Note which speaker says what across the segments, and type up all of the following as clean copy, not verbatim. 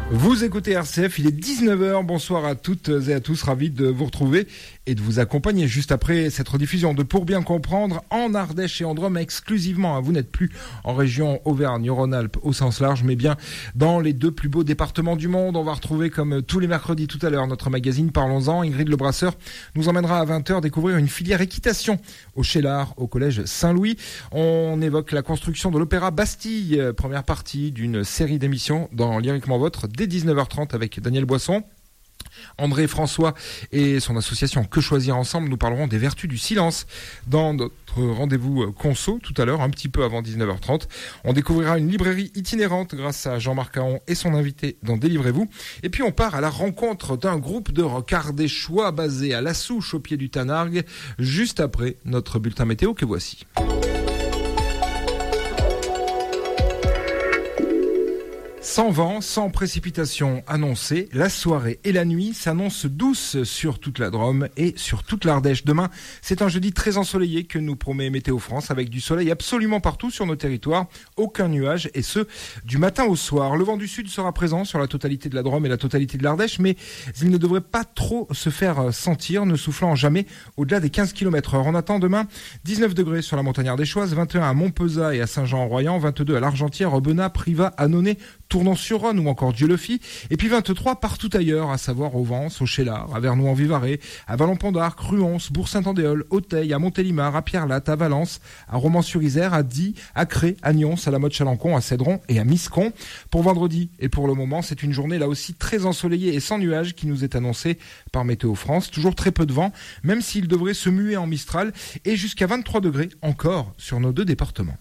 Speaker 1: Vous écoutez RCF, il est 19h, bonsoir à toutes et à tous, ravi de vous retrouver et de vous accompagner juste après cette rediffusion de Pour bien comprendre en Ardèche et en Drôme exclusivement. Vous n'êtes plus en région Auvergne-Rhône-Alpes au sens large, mais bien dans les deux plus beaux départements du monde. On va retrouver comme tous les mercredis tout à l'heure notre magazine Parlons-en. Ingrid Lebrasseur nous emmènera à 20h découvrir une filière équitation au Chélard, au collège Saint-Louis. On évoque la construction de l'Opéra Bastille, première partie d'une série d'émissions dans Lyriquement Vôtre dès 19h30 avec Daniel Boisson. André François et son association Que Choisir Ensemble nous parleront des vertus du silence dans notre rendez-vous conso tout à l'heure, un petit peu avant 19h30. On découvrira une librairie itinérante grâce à Jean-Marc Caron et son invité dans Délivrez-vous. Et puis on part à la rencontre d'un groupe de rock ardéchois basé à La Souche au pied du Tanargue, juste après notre bulletin météo que voici. Sans vent, sans précipitation annoncée, la soirée et la nuit s'annoncent douces sur toute la Drôme et sur toute l'Ardèche. Demain, c'est un jeudi très ensoleillé que nous promet Météo France avec du soleil absolument partout sur nos territoires, aucun nuage et ce, du matin au soir. Le vent du sud sera présent sur la totalité de la Drôme et la totalité de l'Ardèche, mais il ne devrait pas trop se faire sentir, ne soufflant jamais au-delà des 15 km/h. On attend demain 19 degrés sur la montagne ardéchoise, 21 à Montpezat et à Saint-Jean-en-Royans, 22 à l'Argentière, Aubenas, Privas, Annonay, Tournon-sur-Rhône ou encore Dieulefit, et puis 23 partout ailleurs, à savoir au Vence, au Chélard, à Vernoux-en-Vivarais, à Vallon-Pont d'Arc, Ruons, Bourg-Saint-Andéol, Auteuil, à Montélimar, à Pierre-Latte, à Valence, à Romans-sur-Isère, à Die, à Cré, à Nyons, à la Motte-Chalancon, à Cédron et à Miscon. Pour vendredi, et pour le moment, c'est une journée là aussi très ensoleillée et sans nuages qui nous est annoncée par Météo France. Toujours très peu de vent, même s'il devrait se muer en Mistral, et jusqu'à 23 degrés encore sur nos deux départements.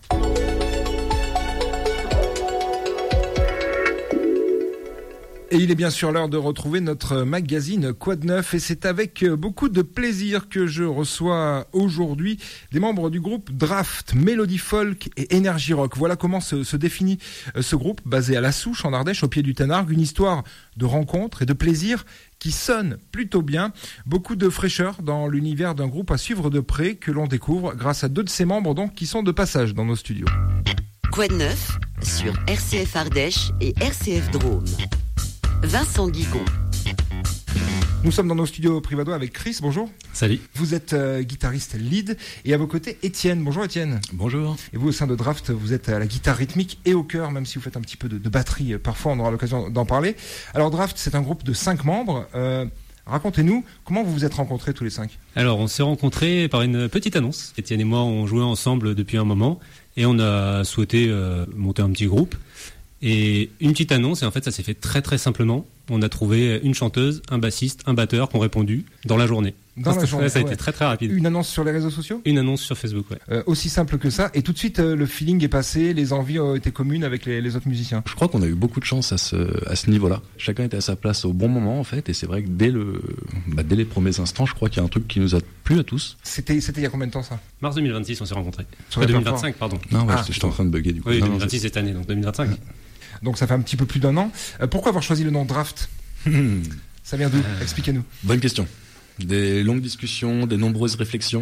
Speaker 1: Et il est bien sûr l'heure de retrouver notre magazine Quoi de neuf, et c'est avec beaucoup de plaisir que je reçois aujourd'hui des membres du groupe Draft, Mélodie Folk et Énergie Rock. Voilà comment se définit ce groupe basé à La Souche en Ardèche au pied du Tanargue, une histoire de rencontre et de plaisir qui sonne plutôt bien. Beaucoup de fraîcheur dans l'univers d'un groupe à suivre de près que l'on découvre grâce à deux de ses membres donc qui sont de passage dans nos studios.
Speaker 2: Quoi de neuf sur RCF Ardèche et RCF Drôme. Vincent Guigon.
Speaker 1: Nous sommes dans nos studios Privado avec Chris, bonjour.
Speaker 3: Salut.
Speaker 1: Vous êtes guitariste lead et à vos côtés Étienne. Bonjour Étienne.
Speaker 3: Bonjour.
Speaker 1: Et vous au sein de Draft, vous êtes à la guitare rythmique et au chœur, même si vous faites un petit peu de batterie, parfois on aura l'occasion d'en parler. Alors Draft, c'est un groupe de 5 membres. Racontez-nous, comment vous vous êtes rencontrés tous les 5 ?
Speaker 3: Alors on s'est rencontrés par une petite annonce. Étienne et moi on jouait ensemble depuis un moment et on a souhaité monter un petit groupe. Et une petite annonce, et en fait ça s'est fait très très simplement. On a trouvé une chanteuse, un bassiste, un batteur qui ont répondu dans la journée. Ça a été très très rapide.
Speaker 1: Une annonce sur les réseaux sociaux ?
Speaker 3: Une annonce sur Facebook, ouais.
Speaker 1: Aussi simple que ça, et tout de suite le feeling est passé, les envies ont été communes avec les autres musiciens.
Speaker 4: Je crois qu'on a eu beaucoup de chance à ce niveau-là. Chacun était à sa place au bon moment en fait, et c'est vrai que dès les premiers instants, je crois qu'il y a un truc qui nous a plu à tous.
Speaker 1: C'était il y a combien de temps ça ?
Speaker 3: Mars 2026 on s'est rencontrés. 2025 pardon.
Speaker 4: Non, ouais, j'étais en train de bugger du coup.
Speaker 3: Oui,
Speaker 4: non,
Speaker 3: 2026 cette année, donc 2025.
Speaker 1: Donc ça fait un petit peu plus d'un an. Pourquoi avoir choisi le nom Draft ? Ça vient d'où ? Expliquez-nous.
Speaker 4: Bonne question. Des longues discussions, des nombreuses réflexions.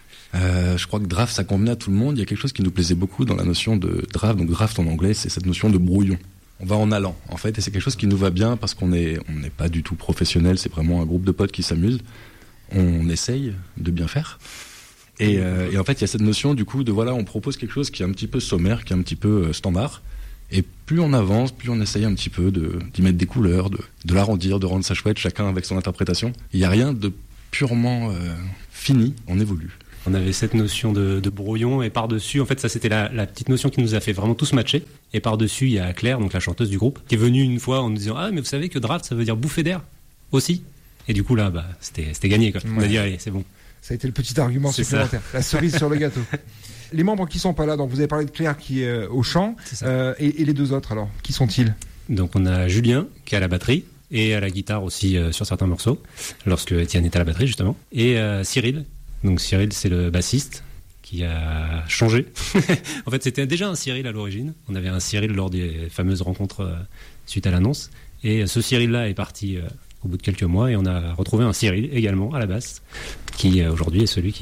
Speaker 4: Je crois que draft, ça convenait à tout le monde. Il y a quelque chose qui nous plaisait beaucoup dans la notion de draft. Donc draft en anglais, c'est cette notion de brouillon. On va en allant, en fait, et c'est quelque chose qui nous va bien parce on n'est pas du tout professionnel. C'est vraiment un groupe de potes qui s'amusent. On essaye de bien faire. Et en fait, il y a cette notion du coup de voilà, on propose quelque chose qui est un petit peu sommaire, qui est un petit peu standard. Et plus on avance, plus on essaye un petit peu d'y mettre des couleurs, de l'arrondir, de rendre ça chouette, chacun avec son interprétation. Il n'y a rien de purement fini, on évolue.
Speaker 3: On avait cette notion de brouillon, et par-dessus, en fait, ça c'était la petite notion qui nous a fait vraiment tous matcher. Et par-dessus, il y a Claire, donc la chanteuse du groupe, qui est venue une fois en nous disant « Ah, mais vous savez que draft, ça veut dire bouffée d'air aussi ?» Et du coup, là, c'était gagné, quoi. Ouais. On a dit « Allez, c'est bon. »
Speaker 1: Ça a été le petit argument supplémentaire, la cerise sur le gâteau. Les membres qui sont pas là, donc vous avez parlé de Claire qui est au chant, et les deux autres alors, qui sont-ils ?
Speaker 3: Donc on a Julien qui est à la batterie et à la guitare aussi sur certains morceaux, lorsque Étienne est à la batterie justement, et Cyril. Donc Cyril c'est le bassiste qui a changé. En fait c'était déjà un Cyril à l'origine, on avait un Cyril lors des fameuses rencontres suite à l'annonce, et ce Cyril-là est parti au bout de quelques mois et on a retrouvé un Cyril également à la basse, qui aujourd'hui est celui qui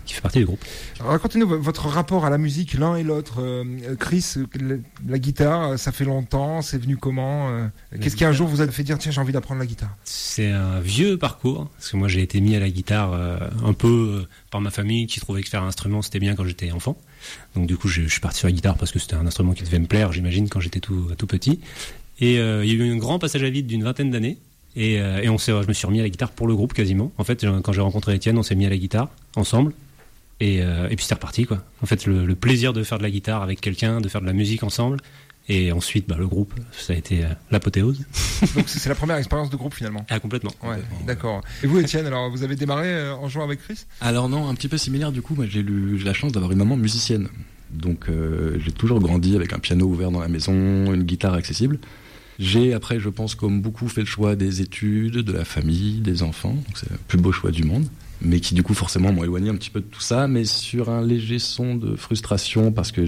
Speaker 3: qui fait partie du groupe.
Speaker 1: Alors, racontez-nous votre rapport à la musique l'un et l'autre. Chris, la guitare, ça fait longtemps, c'est venu comment Qu'est-ce qui un jour vous a fait dire tiens j'ai envie d'apprendre la guitare?
Speaker 3: C'est un vieux parcours, parce que moi j'ai été mis à la guitare un peu par ma famille qui trouvait que faire un instrument c'était bien quand j'étais enfant. Donc du coup je suis parti sur la guitare parce que c'était un instrument qui devait me plaire, j'imagine, quand j'étais tout petit. Et il y a eu un grand passage à vide d'une 20aine d'années. Et je me suis remis à la guitare pour le groupe quasiment. En fait, quand j'ai rencontré Étienne, on s'est mis à la guitare ensemble. Et puis c'est reparti, quoi. En fait, le plaisir de faire de la guitare avec quelqu'un, de faire de la musique ensemble. Et ensuite, le groupe, ça a été l'apothéose. Donc
Speaker 1: c'est la première expérience de groupe finalement.
Speaker 3: Ah, complètement.
Speaker 1: Ouais, d'accord. Et vous, Étienne, alors vous avez démarré en jouant avec Chris?
Speaker 4: Alors non, un petit peu similaire du coup. Moi, j'ai la chance d'avoir une maman musicienne. Donc j'ai toujours grandi avec un piano ouvert dans la maison, une guitare accessible. J'ai après, je pense, comme beaucoup, fait le choix des études, de la famille, des enfants. Donc c'est le plus beau choix du monde. Mais qui du coup forcément m'ont éloigné un petit peu de tout ça, mais sur un léger son de frustration parce que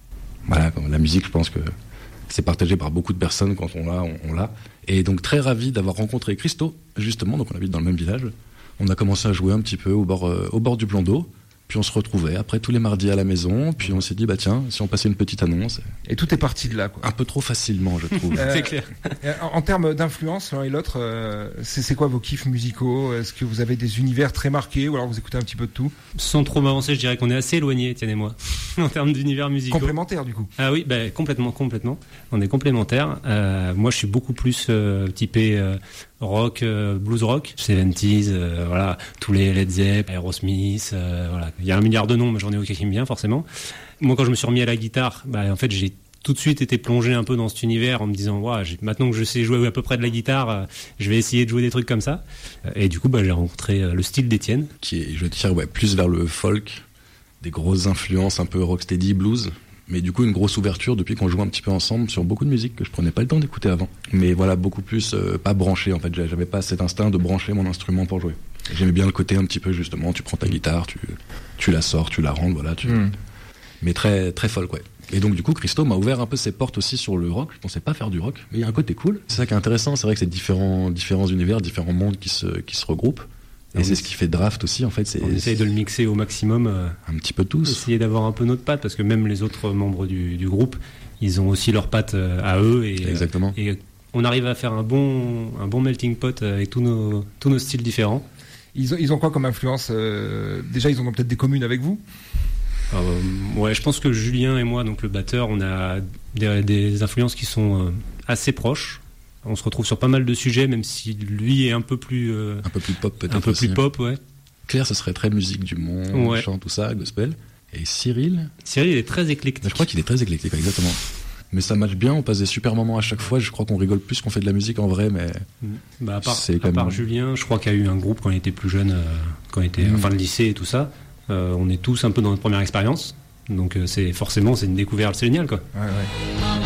Speaker 4: la musique, je pense que c'est partagé par beaucoup de personnes. Quand on l'a. Et donc très ravi d'avoir rencontré Christo, justement. Donc on habite dans le même village. On a commencé à jouer un petit peu au bord du plan d'eau. Puis on se retrouvait après tous les mardis à la maison. Puis on s'est dit, tiens, si on passait une petite annonce.
Speaker 1: Et tout est parti de là, quoi.
Speaker 4: Un peu trop facilement, je trouve.
Speaker 3: C'est clair.
Speaker 1: En termes d'influence, l'un et l'autre, c'est quoi vos kiffs musicaux? Est-ce que vous avez des univers très marqués ou alors vous écoutez un petit peu de tout?
Speaker 3: Sans trop m'avancer, je dirais qu'on est assez éloignés, Étienne et moi, en termes d'univers musicaux.
Speaker 1: Complémentaires, du coup.
Speaker 3: Ah oui, complètement. On est complémentaires. Moi, je suis beaucoup plus typé rock, blues rock, 70s, tous les Led Zepp, Aerosmith, Il y a un milliard de noms, mais j'en ai aucun qui me vient forcément. Moi, quand je me suis remis à la guitare, en fait, j'ai tout de suite été plongé un peu dans cet univers en me disant, maintenant que je sais jouer à peu près de la guitare, je vais essayer de jouer des trucs comme ça. Et du coup, j'ai rencontré le style d'Étienne,
Speaker 4: qui est, je tire plus vers le folk, des grosses influences un peu rocksteady, blues. Mais du coup, une grosse ouverture depuis qu'on joue un petit peu ensemble sur beaucoup de musique que je prenais pas le temps d'écouter avant. Mais beaucoup plus pas branché en fait. J'avais pas cet instinct de brancher mon instrument pour jouer. J'aimais bien le côté un petit peu justement, tu prends ta guitare, tu la sors, tu la rentres, Mais très très folk, ouais. Et donc du coup, Christo m'a ouvert un peu ses portes aussi sur le rock. Je pensais pas faire du rock, mais il y a un côté cool. C'est ça qui est intéressant. C'est vrai que c'est différents univers, différents mondes qui se regroupent. Et c'est ce qui fait Draft aussi, en fait.
Speaker 3: On essaye de le mixer au maximum.
Speaker 4: Un petit peu tous.
Speaker 3: Essayer d'avoir un peu notre patte, parce que même les autres membres du groupe, ils ont aussi leur patte à eux.
Speaker 4: Exactement.
Speaker 3: Et on arrive à faire un bon melting pot avec tous nos styles différents.
Speaker 1: Ils ont quoi comme influence? Déjà, ils ont peut-être des communes avec vous?
Speaker 3: Ouais, je pense que Julien et moi, donc le batteur, on a des influences qui sont assez proches. On se retrouve sur pas mal de sujets, même si lui est un peu plus
Speaker 4: pop peut-être.
Speaker 3: Un peu
Speaker 4: aussi,
Speaker 3: plus pop, ouais.
Speaker 4: Claire, ce serait très musique du monde, chant, tout ça, gospel. Et Cyril,
Speaker 3: il est très éclectique.
Speaker 4: Je crois qu'il est très éclectique, exactement. Mais ça match bien, on passe des super moments à chaque fois. Je crois qu'on rigole plus qu'on fait de la musique en vrai, mais.
Speaker 3: À part Julien, je crois qu'il y a eu un groupe quand il était plus jeune, quand il était fin de lycée et tout ça. On est tous un peu dans notre première expérience. Donc c'est une découverte, c'est génial, quoi.
Speaker 1: Ouais.